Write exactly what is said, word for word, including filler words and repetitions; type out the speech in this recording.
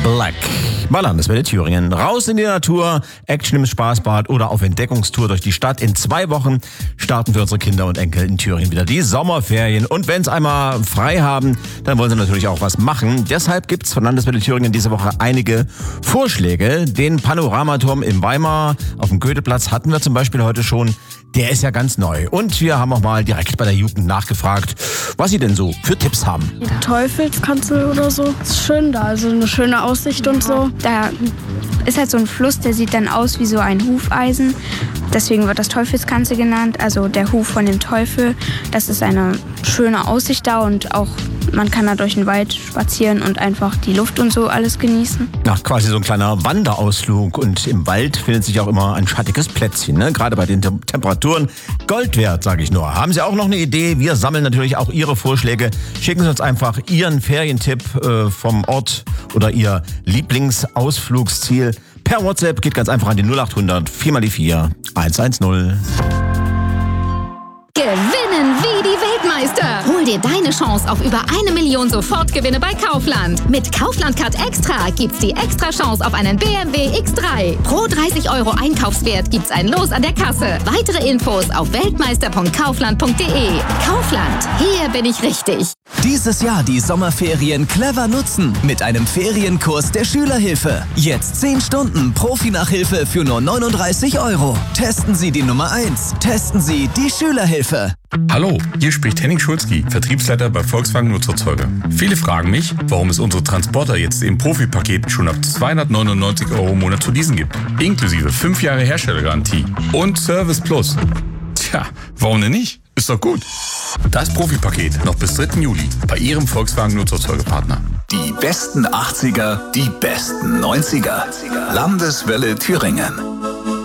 Black. Bei Landeswelle Thüringen. Raus in die Natur, Action im Spaßbad oder auf Entdeckungstour durch die Stadt. In zwei Wochen starten für unsere Kinder und Enkel in Thüringen wieder die Sommerferien. Und wenn sie einmal frei haben, dann wollen sie natürlich auch was machen. Deshalb gibt's von Landeswelle Thüringen diese Woche einige Vorschläge. Den Panoramaturm in Weimar auf dem Goetheplatz hatten wir zum Beispiel heute schon. Der ist ja ganz neu. Und wir haben auch mal direkt bei der Jugend nachgefragt, was sie denn so für Tipps haben. Teufelskanzel oder so. Ist schön da, also eine schöne Aussicht und so. Da ist halt so ein Fluss, der sieht dann aus wie so ein Hufeisen. Deswegen wird das Teufelskanzel genannt, also der Huf von dem Teufel. Das ist eine schöne Aussicht da und auch man kann da durch den Wald spazieren und einfach die Luft und so alles genießen. Ja, quasi so ein kleiner Wanderausflug. Und im Wald findet sich auch immer ein schattiges Plätzchen, ne? Gerade bei den Tem- Temperaturen. Gold wert, sage ich nur. Haben Sie auch noch eine Idee? Wir sammeln natürlich auch Ihre Vorschläge. Schicken Sie uns einfach Ihren Ferientipp äh, vom Ort oder Ihr Lieblingsausflugsziel. Per WhatsApp geht ganz einfach an die null acht hundert vier mal die vier eins eins null. Gewinnen wie die Weltmeister. Hol dir deine Chance auf über eine Million Sofortgewinne bei Kaufland. Mit Kaufland Card Extra gibt's die extra Chance auf einen B M W X drei. Pro dreißig Euro Einkaufswert gibt's ein Los an der Kasse. Weitere Infos auf weltmeister punkt kaufland punkt de. Kaufland, hier bin ich richtig. Dieses Jahr die Sommerferien clever nutzen mit einem Ferienkurs der Schülerhilfe. Jetzt zehn Stunden Profi-Nachhilfe für nur neununddreißig Euro. Testen Sie die Nummer eins. Testen Sie die Schülerhilfe. Hallo, hier spricht Henning Schulzki, Vertriebsleiter bei Volkswagen Nutzerzeuge. Viele fragen mich, warum es unsere Transporter jetzt im Profi-Paket schon ab zweihundertneunundneunzig Euro im Monat zu leasen gibt. Inklusive fünf Jahre Herstellergarantie und Service Plus. Tja, warum denn nicht? Ist doch gut. Das Profi-Paket noch bis dritten Juli bei Ihrem Volkswagen Nutzerzeugepartner. Die besten achtziger, die besten neunziger. Landeswelle Thüringen.